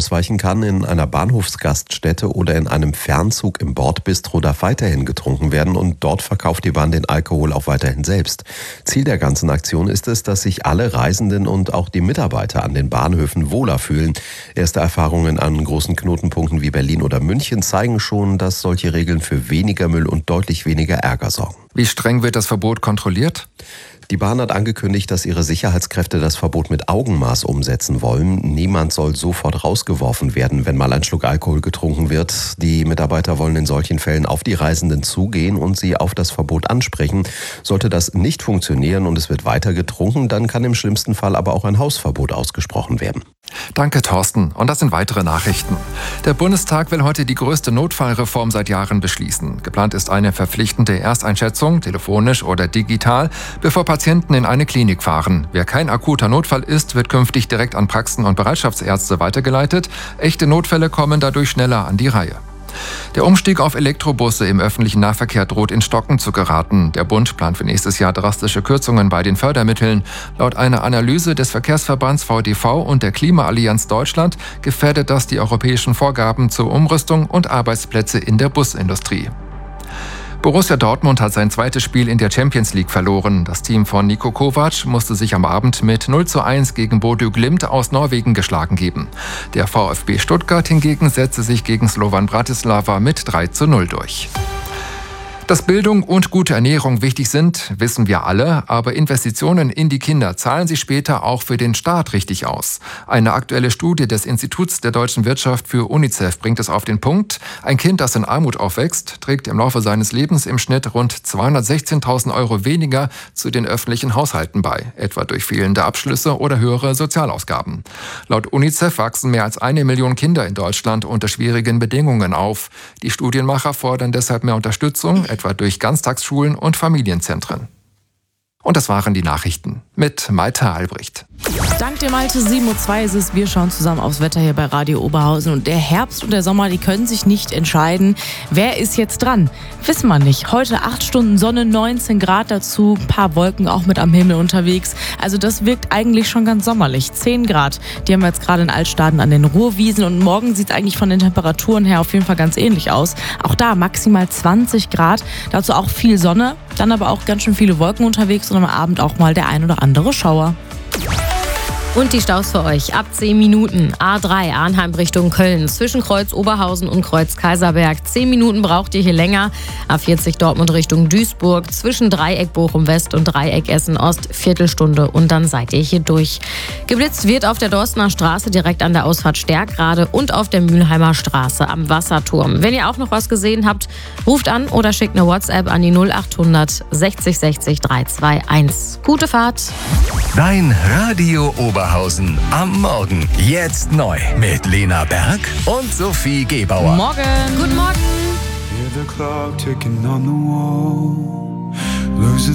ausweichen kann. In einer Bahnhofsgaststätte oder in einem Fernzug im Bordbistro darf weiterhin getrunken werden und dort verkauft die Bahn den Alkohol auch weiterhin selbst. Ziel der ganzen Aktion ist es, dass sich alle Reisenden und auch die Mitarbeiter an den Bahnhöfen wohler fühlen. Erste Erfahrungen an großen Knotenpunkten wie Berlin oder München zeigen schon, dass solche Regeln für weniger Müll und deutlich weniger Ärger sorgen. Wie streng wird das Verbot kontrolliert? Die Bahn hat angekündigt, dass ihre Sicherheitskräfte das Verbot mit Augenmaß umsetzen wollen. Niemand soll sofort rausgeworfen werden, wenn mal ein Schluck Alkohol getrunken wird. Die Mitarbeiter wollen in solchen Fällen auf die Reisenden zugehen und sie auf das Verbot ansprechen. Sollte das nicht funktionieren und es wird weiter getrunken, dann kann im schlimmsten Fall aber auch ein Hausverbot ausgesprochen werden. Danke, Thorsten. Und das sind weitere Nachrichten. Der Bundestag will heute die größte Notfallreform seit Jahren beschließen. Geplant ist eine verpflichtende Ersteinschätzung, telefonisch oder digital, bevor Patienten in eine Klinik fahren. Wer kein akuter Notfall ist, wird künftig direkt an Praxen und Bereitschaftsärzte weitergeleitet. Echte Notfälle kommen dadurch schneller an die Reihe. Der Umstieg auf Elektrobusse im öffentlichen Nahverkehr droht in Stocken zu geraten. Der Bund plant für nächstes Jahr drastische Kürzungen bei den Fördermitteln. Laut einer Analyse des Verkehrsverbands VDV und der Klimaallianz Deutschland gefährdet das die europäischen Vorgaben zur Umrüstung und Arbeitsplätze in der Busindustrie. Borussia Dortmund hat sein zweites Spiel in der Champions League verloren. Das Team von Niko Kovac musste sich am Abend mit 0:1 gegen Bodø Glimt aus Norwegen geschlagen geben. Der VfB Stuttgart hingegen setzte sich gegen Slovan Bratislava mit 3:0 durch. Dass Bildung und gute Ernährung wichtig sind, wissen wir alle, aber Investitionen in die Kinder zahlen sich später auch für den Staat richtig aus. Eine aktuelle Studie des Instituts der deutschen Wirtschaft für UNICEF bringt es auf den Punkt: Ein Kind, das in Armut aufwächst, trägt im Laufe seines Lebens im Schnitt rund 216.000 Euro weniger zu den öffentlichen Haushalten bei, etwa durch fehlende Abschlüsse oder höhere Sozialausgaben. Laut UNICEF wachsen mehr als 1 Million Kinder in Deutschland unter schwierigen Bedingungen auf. Die Studienmacher fordern deshalb mehr Unterstützung, etwa durch Ganztagsschulen und Familienzentren. Und das waren die Nachrichten mit Malte Albrecht. Dank dir, Malte. 7:02 ist es. Wir schauen zusammen aufs Wetter hier bei Radio Oberhausen. Und der Herbst und der Sommer, die können sich nicht entscheiden. Wer ist jetzt dran? Wissen wir nicht. Heute 8 Stunden Sonne, 19 Grad dazu, ein paar Wolken auch mit am Himmel unterwegs. Also das wirkt eigentlich schon ganz sommerlich. 10 Grad, die haben wir jetzt gerade in Altstaden an den Ruhrwiesen. Und morgen sieht es eigentlich von den Temperaturen her auf jeden Fall ganz ähnlich aus. Auch da maximal 20 Grad, dazu auch viel Sonne, dann aber auch ganz schön viele Wolken unterwegs und am Abend auch mal der ein oder andere Schauer. Und die Staus für euch ab 10 Minuten. A3 Arnheim Richtung Köln. Zwischen Kreuz Oberhausen und Kreuz Kaiserberg. 10 Minuten braucht ihr hier länger. A40 Dortmund Richtung Duisburg. Zwischen Dreieck Bochum West und Dreieck Essen Ost. Viertelstunde und dann seid ihr hier durch. Geblitzt wird auf der Dorstener Straße direkt an der Ausfahrt Stärkrade und auf der Mülheimer Straße am Wasserturm. Wenn ihr auch noch was gesehen habt, ruft an oder schickt eine WhatsApp an die 0800 60 60 321. Gute Fahrt. Dein Radio Oberhausen am Morgen. Jetzt neu mit Lena Berg und Sophie Gebauer. Morgen. Guten Morgen. Hear the clock ticking on the wall. Losing